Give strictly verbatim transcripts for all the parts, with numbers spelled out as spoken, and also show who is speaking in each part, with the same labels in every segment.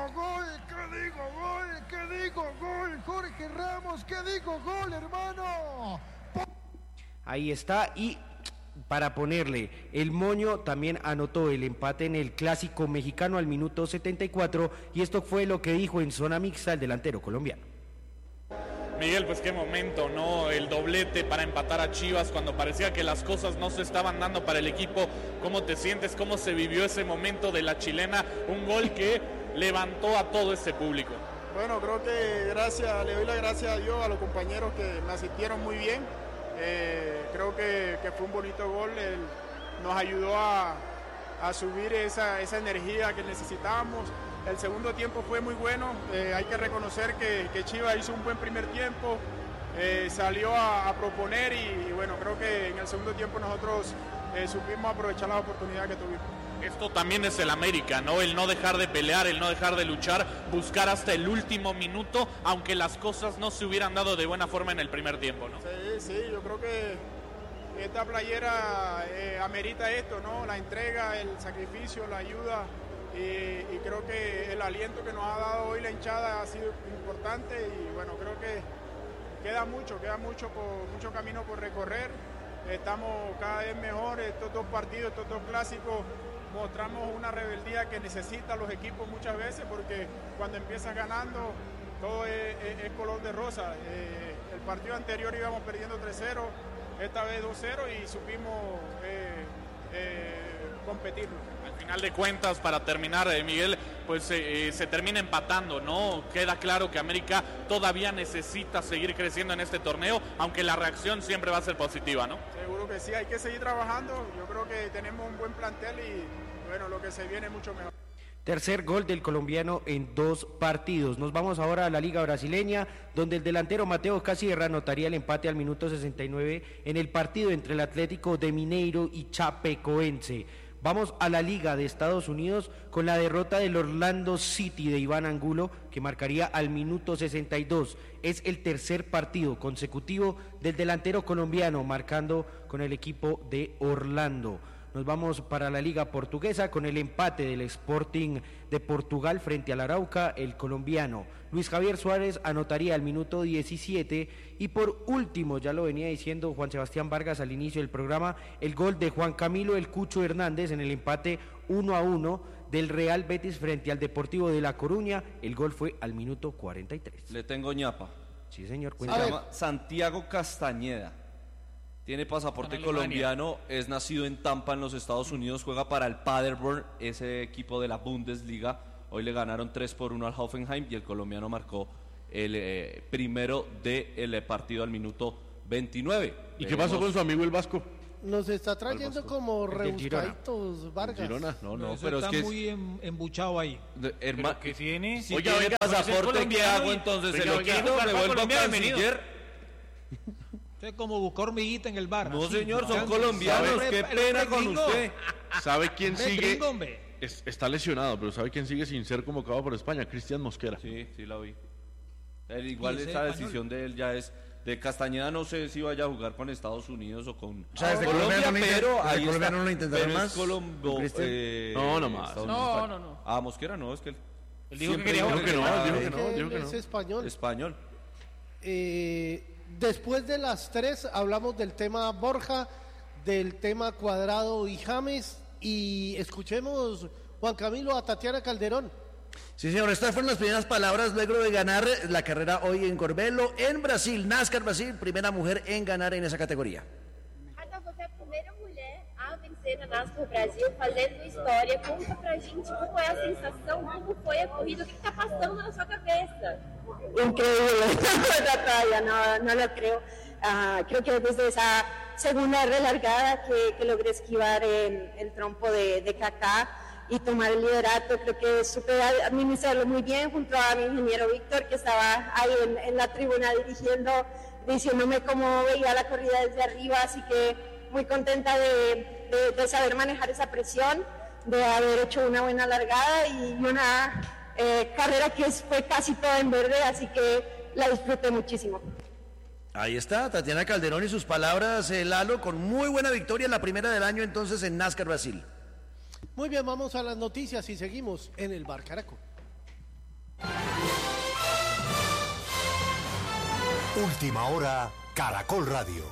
Speaker 1: gol? ¿Qué digo gol? ¿Qué digo gol? Jorge Ramos, ¿qué digo gol, hermano?
Speaker 2: Ahí está, y para ponerle el moño, también anotó el empate en el Clásico Mexicano al minuto setenta y cuatro, y esto fue lo que dijo en zona mixta el delantero colombiano.
Speaker 3: Miguel, pues qué momento, ¿no? El doblete para empatar a Chivas cuando parecía que las cosas no se estaban dando para el equipo. ¿Cómo te sientes? ¿Cómo se vivió ese momento de la chilena? Un gol que levantó a todo ese público.
Speaker 4: Bueno, creo que gracias, le doy las gracias a Dios, a los compañeros que me asistieron muy bien. Eh, creo que, que fue un bonito gol, el, nos ayudó a, a subir esa, esa energía que necesitábamos. El segundo tiempo fue muy bueno, eh, hay que reconocer que, que Chivas hizo un buen primer tiempo, eh, salió a, a proponer y, y bueno, creo que en el segundo tiempo nosotros eh, supimos aprovechar la oportunidad que tuvimos.
Speaker 3: Esto también es el América, ¿no? El no dejar de pelear, el no dejar de luchar, buscar hasta el último minuto, aunque las cosas no se hubieran dado de buena forma en el primer tiempo, ¿no?
Speaker 4: Sí, sí, yo creo que esta playera eh, amerita esto, ¿no? La entrega, el sacrificio, la ayuda. Y, y creo que el aliento que nos ha dado hoy la hinchada ha sido importante y bueno, creo que queda mucho, queda mucho, por, mucho camino por recorrer. Estamos cada vez mejor, estos dos partidos, estos dos clásicos, mostramos una rebeldía que necesitan los equipos muchas veces porque cuando empiezas ganando todo es, es, es color de rosa. Eh, el partido anterior íbamos perdiendo tres cero, esta vez dos cero y supimos eh, eh, competirlo.
Speaker 3: Al final de cuentas, para terminar, eh, Miguel, pues eh, se termina empatando, ¿no? Queda claro que América todavía necesita seguir creciendo en este torneo, aunque la reacción siempre va a ser positiva, ¿no?
Speaker 4: Seguro que sí, hay que seguir trabajando. Yo creo que tenemos un buen plantel y bueno, lo que se viene es mucho mejor.
Speaker 2: Tercer gol del colombiano en dos partidos. Nos vamos ahora a la Liga Brasileña, donde el delantero Mateo Casierra anotaría el empate al minuto sesenta y nueve en el partido entre el Atlético de Mineiro y Chapecoense. Vamos a la Liga de Estados Unidos con la derrota del Orlando City de Iván Angulo, que marcaría al minuto sesenta y dos. Es el tercer partido consecutivo del delantero colombiano, marcando con el equipo de Orlando. Nos vamos para la Liga Portuguesa con el empate del Sporting de Portugal frente al Arauca, el colombiano Luis Javier Suárez anotaría al minuto diecisiete y por último, ya lo venía diciendo Juan Sebastián Vargas al inicio del programa, el gol de Juan Camilo El Cucho Hernández en el empate uno a uno del Real Betis frente al Deportivo de La Coruña, el gol fue al minuto cuarenta y tres.
Speaker 5: Le tengo ñapa.
Speaker 2: Sí, señor.
Speaker 5: Se llama Santiago Castañeda. Tiene pasaporte colombiano, es nacido en Tampa, en los Estados Unidos, juega para el Paderborn, ese equipo de la Bundesliga. Hoy le ganaron tres por uno al Hoffenheim y el colombiano marcó el eh, primero del partido al minuto veintinueve.
Speaker 6: ¿Y qué pasó con su amigo el Vasco?
Speaker 7: Nos está trayendo como rebuscaditos, Vargas.
Speaker 6: Girona, no, no,
Speaker 8: Eso
Speaker 6: pero
Speaker 8: está
Speaker 6: es que
Speaker 8: muy em, embuchado ahí.
Speaker 5: Hermano,
Speaker 8: que tiene.
Speaker 5: Si oiga, tiene pasaporte, ¿qué hago entonces? ¿Se lo quito? ¿Me vuelvo canciller?
Speaker 8: Usted como buscar hormiguita en el bar.
Speaker 5: No, señor, son colombianos. Qué pena con usted.
Speaker 6: ¿Sabe quién sigue?
Speaker 8: Gringo, hombre.
Speaker 6: Es, está lesionado, pero ¿sabe quién sigue sin ser convocado por España? Cristian Mosquera.
Speaker 5: Sí, sí la vi. Él, igual
Speaker 8: ¿Y ese
Speaker 5: esa
Speaker 8: español?
Speaker 5: decisión de él ya es de Castañeda, no sé si vaya a jugar con Estados Unidos o con
Speaker 9: O sea, desde
Speaker 5: Colombia,
Speaker 9: Colombia no lo
Speaker 5: pero
Speaker 9: intent-
Speaker 5: ahí
Speaker 9: desde Colombia
Speaker 5: está.
Speaker 9: no lo intentaron
Speaker 5: Pero es
Speaker 9: más,
Speaker 5: Colombo,
Speaker 9: Cristian.
Speaker 5: eh,
Speaker 6: No, no más.
Speaker 5: Estados
Speaker 8: No,
Speaker 5: Unidos.
Speaker 8: no, no.
Speaker 5: Ah, Mosquera no, es que él,
Speaker 8: Él dijo que
Speaker 5: siempre
Speaker 8: quería
Speaker 5: dijo
Speaker 6: jugar. Dijo que no,
Speaker 5: era
Speaker 6: dijo que no,
Speaker 7: Él
Speaker 6: dijo que
Speaker 7: es
Speaker 6: no.
Speaker 7: español.
Speaker 5: español.
Speaker 7: Eh, después de las tres hablamos del tema Borja, del tema Cuadrado y James y escuchemos, Juan Camilo, a Tatiana Calderón.
Speaker 9: Sí, señor, estas fueron las primeras palabras luego de ganar la carrera hoy en Corbelo, en Brasil, NASCAR Brasil, primera mujer en ganar en esa categoria.
Speaker 10: Ana, você é a primeira mulher a vencer na NASCAR Brasil, fazendo história. Conta pra gente como é a sensação, como foi a corrida, o que está passando na sua cabeça.
Speaker 11: Increíble, Natalia, no, no lo creo. Uh, creo que desde esa segunda relargada que, que logré esquivar el, el trompo de, de Kaká y tomar el liderato, creo que supe administrarlo muy bien junto a mi ingeniero Víctor, que estaba ahí en, en la tribuna dirigiendo, diciéndome cómo veía la corrida desde arriba, así que muy contenta de, de, de saber manejar esa presión, de haber hecho una buena largada y una eh, carrera que fue casi toda en verde, así que la disfruté muchísimo.
Speaker 9: Ahí está, Tatiana Calderón y sus palabras, eh, Lalo, con muy buena victoria, la primera del año entonces en NASCAR Brasil.
Speaker 7: Muy bien, vamos a las noticias y seguimos en el Bar Caracol.
Speaker 12: Última hora, Caracol Radio.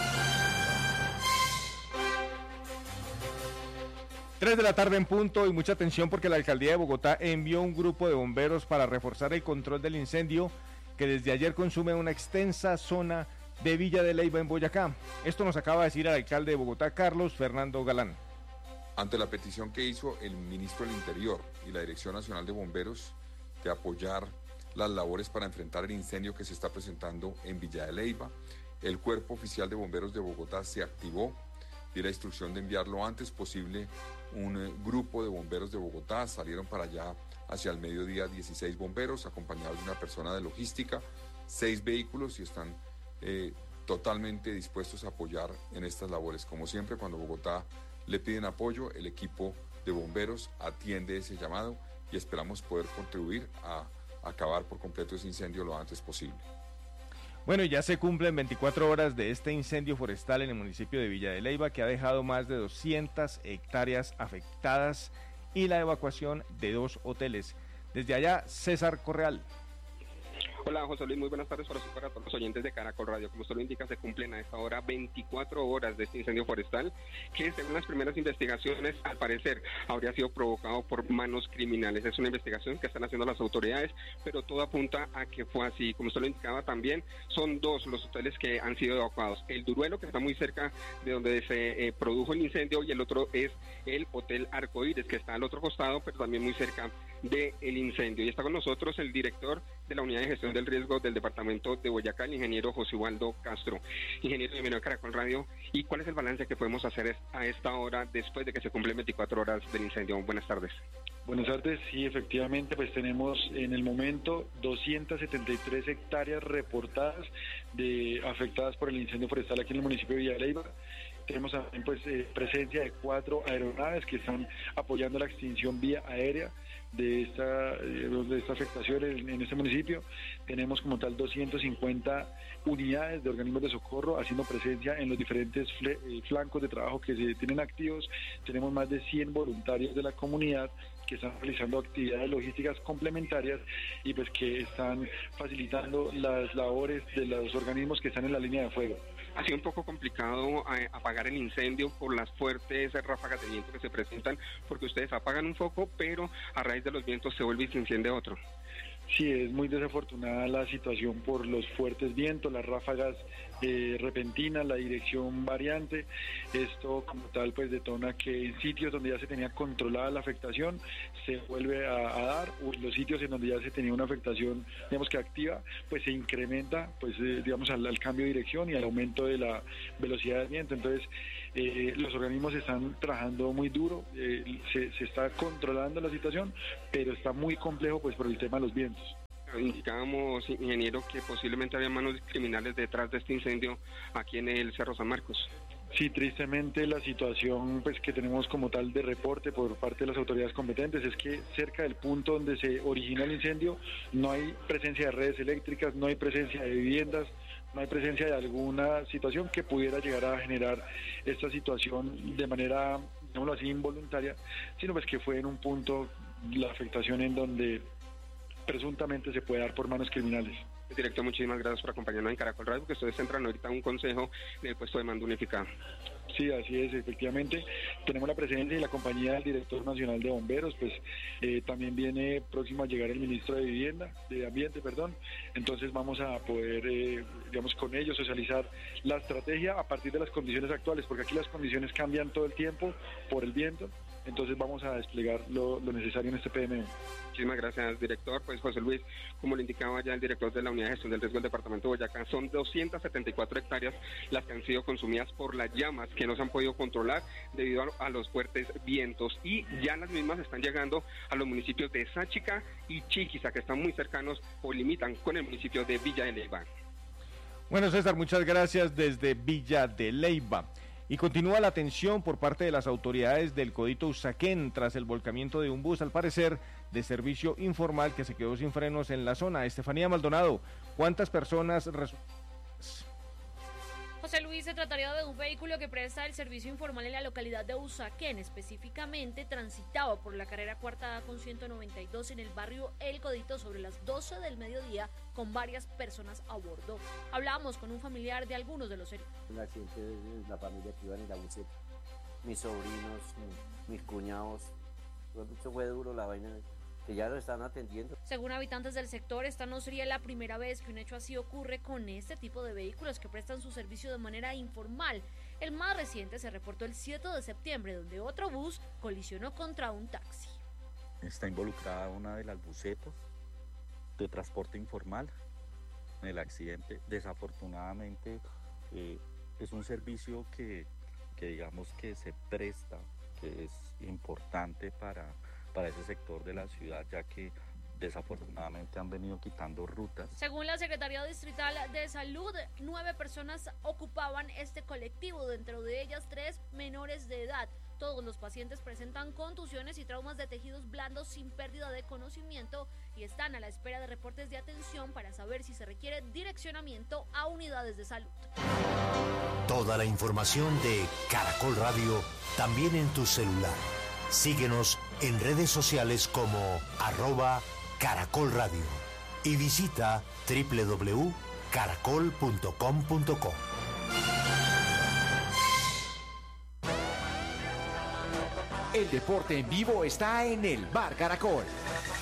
Speaker 13: Tres de la tarde en punto y mucha atención porque la Alcaldía de Bogotá envió un grupo de bomberos para reforzar el control del incendio que desde ayer consume una extensa zona de Villa de Leyva en Boyacá. Esto nos acaba de decir el alcalde de Bogotá, Carlos Fernando Galán.
Speaker 14: Ante la petición que hizo el ministro del Interior y la Dirección Nacional de Bomberos de apoyar las labores para enfrentar el incendio que se está presentando en Villa de Leyva, el Cuerpo Oficial de Bomberos de Bogotá se activó y la instrucción de enviar lo antes posible un eh, grupo de bomberos de Bogotá. Salieron para allá hacia el mediodía dieciséis bomberos acompañados de una persona de logística, seis vehículos y están eh, totalmente dispuestos a apoyar en estas labores. Como siempre, cuando Bogotá le piden apoyo, el equipo de bomberos atiende ese llamado y esperamos poder contribuir a acabar por completo ese incendio lo antes posible.
Speaker 13: Bueno, ya se cumplen veinticuatro horas de este incendio forestal en el municipio de Villa de Leyva que ha dejado más de doscientas hectáreas afectadas y la evacuación de dos hoteles. Desde allá, César Correal.
Speaker 15: Hola José Luis, muy buenas tardes para, para todos los oyentes de Caracol Radio. Como usted lo indica, se cumplen a esta hora veinticuatro horas de este incendio forestal que según las primeras investigaciones al parecer habría sido provocado por manos criminales. Es una investigación que están haciendo las autoridades, pero todo apunta a que fue así. Como usted lo indicaba también, son dos los hoteles que han sido evacuados. El Duruelo, que está muy cerca de donde se eh, produjo el incendio, y el otro es el Hotel Arcoíris, que está al otro costado, pero también muy cerca del incendio. Y está con nosotros el director de la Unidad de Gestión del Riesgo del Departamento de Boyacá, el ingeniero José Ubaldo Castro. Ingeniero, bienvenido a Caracol Radio. ¿Y cuál es el balance que podemos hacer a esta hora después de que se cumplen veinticuatro horas del incendio? Buenas tardes.
Speaker 16: Buenas tardes, sí, efectivamente, pues tenemos en el momento doscientas setenta y tres hectáreas reportadas de afectadas por el incendio forestal aquí en el municipio de Villa de Leyva. Tenemos también pues eh, presencia de cuatro aeronaves que están apoyando la extinción vía aérea de esta, de esta afectación en, en este municipio. Tenemos como tal doscientas cincuenta unidades de organismos de socorro haciendo presencia en los diferentes fle, eh, flancos de trabajo que se tienen activos. Tenemos más de cien voluntarios de la comunidad que están realizando actividades logísticas complementarias y pues que están facilitando las labores de los organismos que están en la línea de fuego.
Speaker 15: Ha sido un poco complicado eh, apagar el incendio por las fuertes ráfagas de viento que se presentan, porque ustedes apagan un foco, pero a raíz de los vientos se vuelve y se enciende otro.
Speaker 16: Sí, es muy desafortunada la situación por los fuertes vientos, las ráfagas eh, repentinas, la dirección variante. Esto como tal pues detona que en sitios donde ya se tenía controlada la afectación se vuelve a, a dar, o los sitios en donde ya se tenía una afectación, digamos que activa, pues se incrementa pues eh, digamos al, al cambio de dirección y al aumento de la velocidad del viento. Entonces eh, los organismos están trabajando muy duro, eh, se, se está controlando la situación, pero está muy complejo pues por el tema de los vientos.
Speaker 15: Indicábamos, ingeniero, que posiblemente había manos criminales detrás de este incendio aquí en el Cerro San Marcos.
Speaker 16: Sí, tristemente la situación pues que tenemos como tal de reporte por parte de las autoridades competentes es que cerca del punto donde se origina el incendio no hay presencia de redes eléctricas, no hay presencia de viviendas, no hay presencia de alguna situación que pudiera llegar a generar esta situación de manera, digámoslo así, involuntaria, sino pues que fue en un punto la afectación en donde presuntamente se puede dar por manos criminales.
Speaker 15: Director, muchísimas gracias por acompañarnos en Caracol Radio, porque ustedes entran ahorita a un consejo del puesto de mando unificado.
Speaker 16: Sí, así es, efectivamente. Tenemos la presencia y la compañía del director nacional de bomberos, pues eh, también viene próximo a llegar el ministro de Vivienda, de Ambiente, perdón. Entonces vamos a poder, eh, digamos, con ellos socializar la estrategia a partir de las condiciones actuales, porque aquí las condiciones cambian todo el tiempo por el viento. Entonces vamos a desplegar lo, lo necesario en este P M U.
Speaker 15: Muchísimas gracias, director. Pues José Luis, como le indicaba ya el director de la Unidad de Gestión del Riesgo del Departamento de Boyacá, son doscientas setenta y cuatro hectáreas las que han sido consumidas por las llamas que no se han podido controlar debido a, a los fuertes vientos, y ya las mismas están llegando a los municipios de Sáchica y Chiquiza, que están muy cercanos o limitan con el municipio de Villa de Leyva.
Speaker 13: Bueno, César, muchas gracias desde Villa de Leyva. Y continúa la atención por parte de las autoridades del Codito Usaquén tras el volcamiento de un bus, al parecer, de servicio informal que se quedó sin frenos en la zona. Estefanía Maldonado, ¿cuántas personas resultaron?
Speaker 17: José José Luis, se trataría de un vehículo que presta el servicio informal en la localidad de Usaquén. Específicamente transitaba por la carrera cuarta A con ciento noventa y dos en el barrio El Codito sobre las doce del mediodía con varias personas a bordo. Hablábamos con un familiar de algunos de los heridos.
Speaker 18: Un accidente de la familia que iban en la buseta. Mis sobrinos, mis cuñados. Eso fue duro la vaina, que ya lo están atendiendo.
Speaker 17: Según habitantes del sector, esta no sería la primera vez que un hecho así ocurre con este tipo de vehículos que prestan su servicio de manera informal. El más reciente se reportó el siete de septiembre, donde otro bus colisionó contra un taxi.
Speaker 19: Está involucrada una de las busetas de transporte informal en el accidente. Desafortunadamente eh, es un servicio que, que digamos que se presta, que es importante para, para ese sector de la ciudad, ya que desafortunadamente han venido quitando rutas.
Speaker 17: Según la Secretaría Distrital de Salud, nueve personas ocupaban este colectivo, dentro de ellas tres menores de edad. Todos los pacientes presentan contusiones y traumas de tejidos blandos sin pérdida de conocimiento y están a la espera de reportes de atención para saber si se requiere direccionamiento a unidades de salud.
Speaker 12: Toda la información de Caracol Radio también en tu celular. Síguenos en redes sociales como arroba Caracol Radio y visita doble u doble u doble u punto caracol punto com punto co.
Speaker 20: El deporte en vivo está en el Bar Caracol.